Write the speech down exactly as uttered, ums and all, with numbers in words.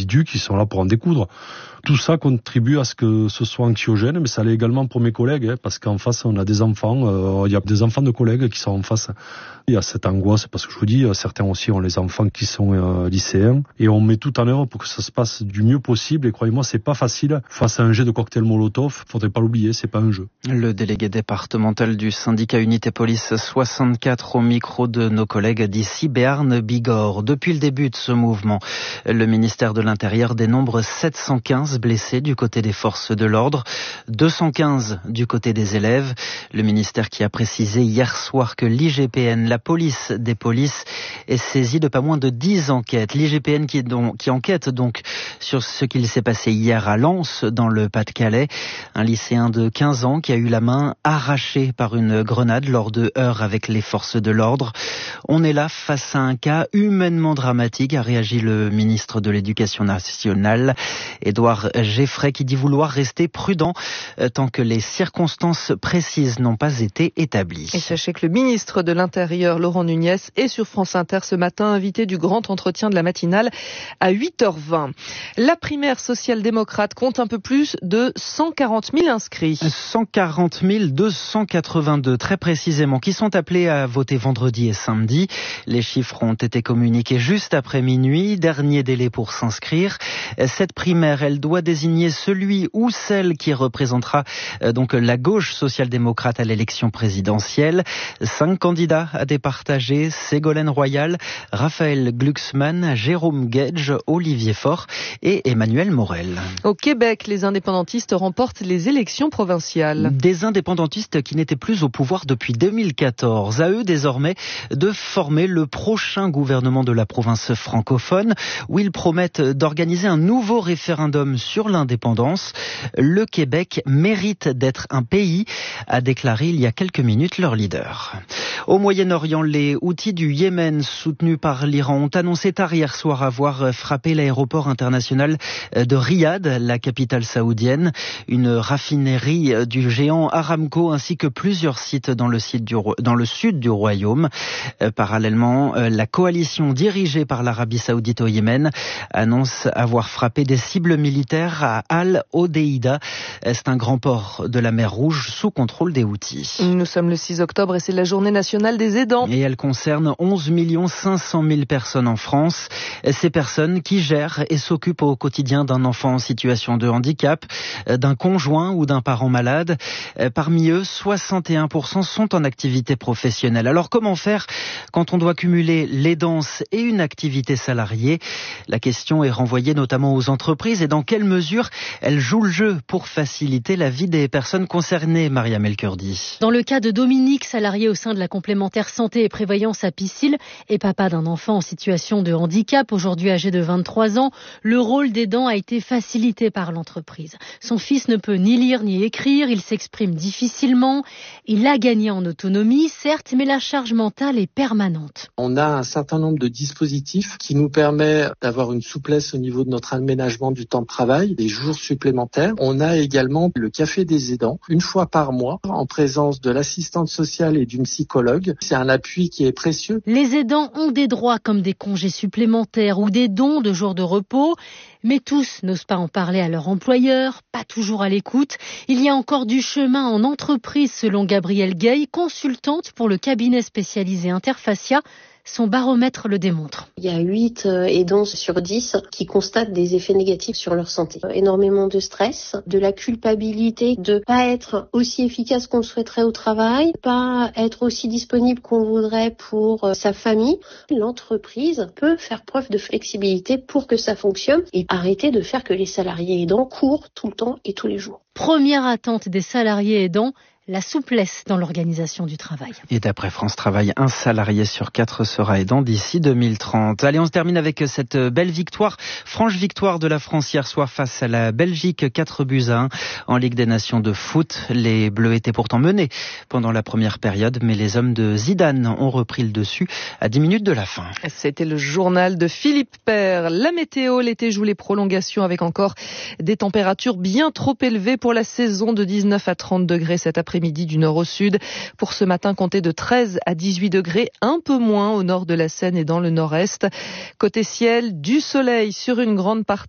individus qui sont là pour en découdre. Tout ça contribue à ce que ce soit anxiogène, mais ça l'est également pour mes collègues, hein, parce qu'en face, on a des enfants, euh, il y a des enfants de collègues qui sont en face. Il y a cette angoisse, parce que je vous dis, certains aussi ont les enfants qui sont euh, lycéens, et on met tout en œuvre pour que ça se passe du mieux possible, et croyez-moi, c'est pas facile. Face à un jet de cocktail Molotov, faudrait pas l'oublier, c'est pas un jeu. Le délégué départemental du syndicat Unité Police soixante-quatre au micro de nos collègues d'ici, Béarn Bigorre. Depuis le début de ce mouvement, le ministère de l'Intérieur dénombre sept cent quinze blessés du côté des forces de l'ordre, deux cent quinze du côté des élèves. Le ministère qui a précisé hier soir que l'I G P N, la police des polices, est saisie de pas moins de dix enquêtes. L'I G P N qui, donc, qui enquête donc sur ce qu'il s'est passé hier à Lens, dans le Pas-de-Calais. Un lycéen de quinze ans qui a eu la main arrachée par une grenade lors de heurts avec les forces de l'ordre. On est là face à un cas humainement dramatique, a réagi le ministre de l'Éducation nationale, Édouard Geffray, qui dit vouloir rester prudent tant que les circonstances précises n'ont pas été établies. Et sachez que le ministre de l'Intérieur, Laurent Nunez, est sur France Inter ce matin, invité du grand entretien de la matinale à huit heures vingt. La primaire social-démocrate compte un peu plus de cent quarante mille inscrits. cent quarante mille deux cent quatre-vingt-deux, très précisément, qui sont appelés à voter vendredi et samedi. Les chiffres ont été communiqués juste après minuit, dernier délai pour s'inscrire. Cette primaire, elle doit désigner celui ou celle qui représentera euh, donc la gauche social-démocrate à l'élection présidentielle. Cinq candidats à départager: Ségolène Royal, Raphaël Glucksmann, Jérôme Gage, Olivier Faure et Emmanuel Morel. Au Québec, les indépendantistes remportent les élections provinciales. Des indépendantistes qui n'étaient plus au pouvoir depuis deux mille quatorze. À eux désormais de former le prochain gouvernement de la province francophone, où ils promettent d'organiser un nouveau référendum sur l'indépendance. Le Québec mérite d'être un pays, a déclaré il y a quelques minutes leur leader. Au Moyen-Orient, les Houthis du Yémen, soutenus par l'Iran, ont annoncé tard hier soir avoir frappé l'aéroport international de Riyad, la capitale saoudienne, une raffinerie du géant Aramco ainsi que plusieurs sites dans le, site du, dans le sud du royaume. Euh, parallèlement, euh, la coalition dirigée par l'Arabie saoudite au Yémen annonce avoir frappé des cibles militaires à Al-Hodeïda. C'est un grand port de la mer Rouge sous contrôle des Houthis. Nous sommes le six octobre et c'est la journée nationale des aidants. Et elle concerne onze millions cinq cent mille personnes en France. Ces personnes qui gèrent et s'occupent au quotidien d'un enfant en situation de handicap, d'un conjoint ou d'un parent malade. Parmi eux, soixante et un pour cent sont en activité professionnelle. Alors comment faire quand on doit cumuler l'aidance et une activité salariée? La question est renvoyée notamment aux entreprises et dans quelle mesure elles jouent le jeu pour faciliter la vie des personnes concernées, Maria Melkurdi. Dans le cas de Dominique, salarié au sein de la complémentaire santé et prévoyance à Piscil et papa d'un enfant en situation de handicap, aujourd'hui âgé de vingt-trois ans, le rôle d'aidant a été facilité par l'entreprise. Son fils ne peut ni lire ni écrire, il s'exprime difficilement. Il a gagné en autonomie, certes, mais la charge mentale est permanente. On a un certain nombre de dispositifs qui nous permettent d'avoir une souplesse au niveau de notre aménagement du temps de travail, des jours supplémentaires. On a également le café des aidants, une fois par mois, en présence de l'assistante sociale et d'une psychologue. C'est un appui qui est précieux. Les aidants ont des droits comme des congés supplémentaires ou des dons de jours de repos. Mais tous n'osent pas en parler à leur employeur, pas toujours à l'écoute. Il y a encore du chemin en entreprise selon Gabrielle Gay, consultante pour le cabinet spécialisé Interfacia. Son baromètre le démontre. Il y a huit aidants sur dix qui constatent des effets négatifs sur leur santé. Énormément de stress, de la culpabilité de pas être aussi efficace qu'on le souhaiterait au travail, pas être aussi disponible qu'on voudrait pour sa famille. L'entreprise peut faire preuve de flexibilité pour que ça fonctionne et arrêter de faire que les salariés aidants courent tout le temps et tous les jours. Première attente des salariés aidants, la souplesse dans l'organisation du travail. Et d'après France Travail, un salarié sur quatre sera aidant d'ici deux mille trente. Allez, on se termine avec cette belle victoire, franche victoire de la France hier soir face à la Belgique, quatre buts à un en Ligue des Nations de foot. Les Bleus étaient pourtant menés pendant la première période, mais les hommes de Zidane ont repris le dessus à dix minutes de la fin. C'était le journal de Philippe Père. La météo, l'été joue les prolongations avec encore des températures bien trop élevées pour la saison de dix-neuf à trente degrés cet après-midi. Midi du nord au sud. Pour ce matin, comptez de treize à dix-huit degrés, un peu moins au nord de la Seine et dans le nord-est. Côté ciel, du soleil sur une grande partie.